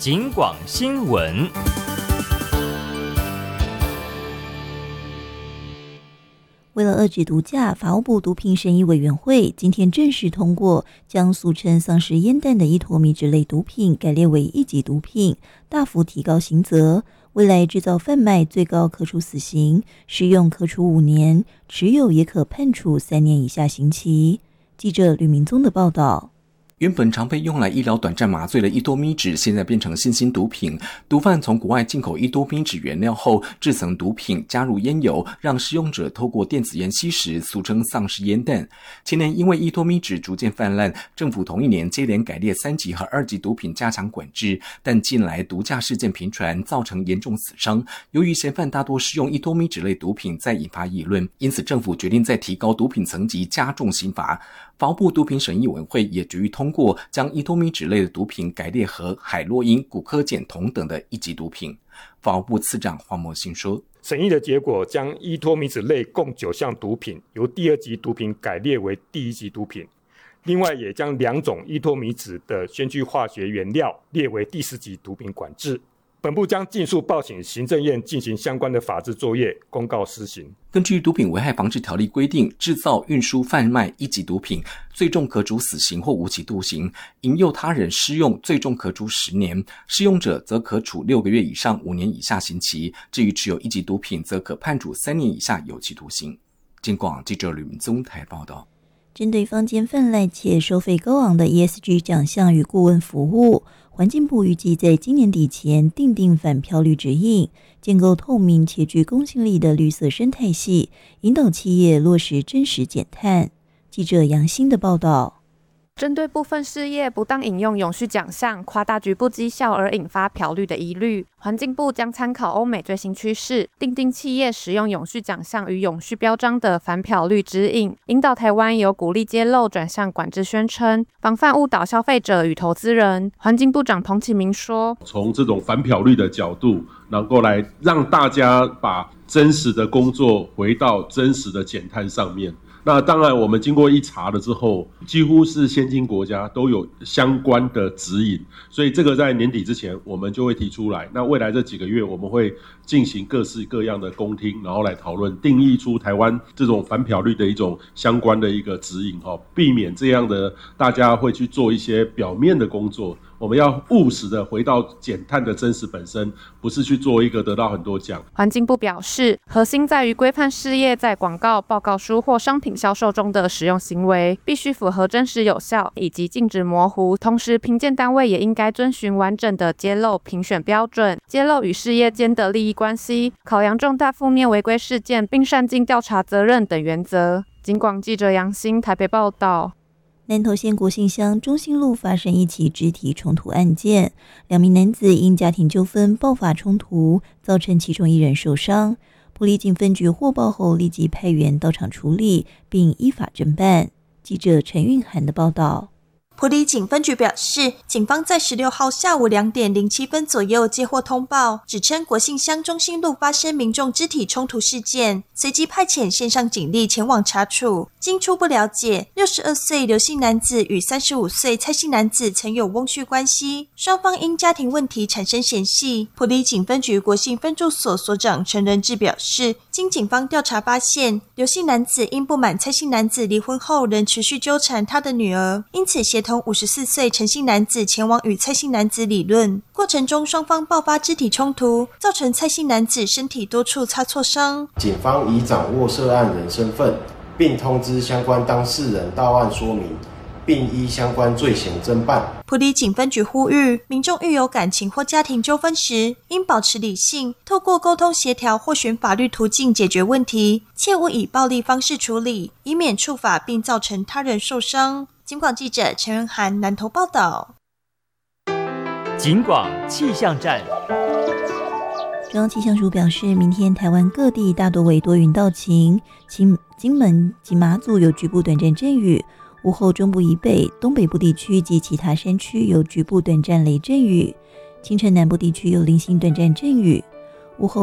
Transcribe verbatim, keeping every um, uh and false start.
警广新闻。 为了遏制毒驾，法务部毒品审议委员会今天正式通过将俗称丧尸烟弹的依托米脂类毒品改列为一级毒品，大幅提高刑责。未来制造贩卖最高可处死刑，使用可处五年，持有也可判处三年以下刑期。记者吕明宗的报道。 原本常被用来医疗短暂麻醉的依多咪酯，现在变成新兴毒品。毒贩从国外进口依多咪酯原料后，制成毒品，加入烟油，让使用者透过电子烟吸食，俗称丧尸烟弹。前年因为依多咪酯逐渐泛滥，政府同一年接连改列三级和二级毒品加强管制，但近来毒驾事件频传，造成严重死伤。由于嫌犯大多使用依多咪酯类毒品，再引发议论，因此政府决定再提高毒品层级，加重刑罚。法务部毒品审议委员会也决议通过将依多咪酯类的毒品改列和海洛因、古柯碱酮等的一级毒品。法务部次长黄默兴说， 审议的结果将依托米酯类共九项毒品由第二级毒品改列为第一级毒品，另外也将两种依托米酯的先驱化学原料列为第四级毒品管制。本部将尽速报请行政院进行相关的法制作业，公告施行。 根据毒品危害防治条例规定，制造、运输、贩卖一级毒品，最重可处死刑或无期徒刑；引诱他人施用，最重可处十年；施用者则可处六个月以上五年以下刑期。至于持有一级毒品，则可判处三年以下有期徒刑。警广记者吕明宗台报道。 针对坊间泛滥且收费高昂的 E S G 奖项与顾问服务，环境部预计在今年底前订定反漂绿指引，建构透明且具公信力的绿色生态系，引导企业落实真实减碳。记者杨欣的报道。 针对部分事业不当引用永续奖项，夸大局部绩效而引发漂绿的疑虑，环境部将参考欧美最新趋势，订定企业使用永续奖项与永续标章的反漂绿指引，引导台湾由鼓励揭露转向管制宣称，防范误导消费者与投资人。环境部长彭启明说， 从这种反漂绿的角度，能够来让大家把真实的工作回到真实的减碳上面。那当然我们经过一查了之后，几乎是先进国家都有相关的指引，所以这个在年底之前我们就会提出来。那未来这几个月我们会进行各式各样的公听，然后来讨论定义出台湾这种反漂绿的一种相关的一个指引，避免这样的大家会去做一些表面的工作。我们要务实的回到减碳的真实本身，不是去做一个得到很多奖。 环境部表示，核心在于规范事业在广告、报告书或商品销售中的使用行为，必须符合真实有效以及禁止模糊。同时，评鉴单位也应该遵循完整的揭露评选标准，揭露与事业间的利益关系，考量重大负面违规事件，并善尽调查责任等原则。警广记者杨欣台北报道。 南投县国姓乡中兴路发生一起肢体冲突案件，两名男子因家庭纠纷爆发冲突，造成其中一人受伤。埔里警分局获报后立即派员到场处理，并依法侦办。记者陈韵涵的报道。 埔里警分局表示，警方在十六号下午两点零七分左右接获通报，指称国姓乡中兴路发生民众肢体冲突事件，随即派遣线上警力前往查处。经初步了解，六十二岁刘姓男子与三十五岁蔡姓男子曾有翁婿关系，双方因家庭问题产生嫌隙。埔里警分局国姓分驻所所长陈仁志表示，经警方调查发现，刘姓男子因不满蔡姓男子离婚后仍持续纠缠他的女儿，因此协同五十四岁陈姓男子前往与蔡姓男子理论，过程中双方爆发肢体冲突，造成蔡姓男子身体多处擦挫伤。 警方已掌握涉案人身份，并通知相关当事人到案说明，并依相关罪嫌侦办。 埔里警分局呼吁民众遇有感情或家庭纠纷时，应保持理性，透过沟通协调或循法律途径解决问题，切勿以暴力方式处理，以免触法并造成他人受伤。警广记者陈仁涵南投报道。 警广气象站。 中央气象署表示，明天台湾各地大多为多云到晴，金金门及马祖有局部短暂阵雨，午后中部以北、东北部地区及其他山区有局部短暂雷阵雨，清晨南部地区有零星短暂阵雨，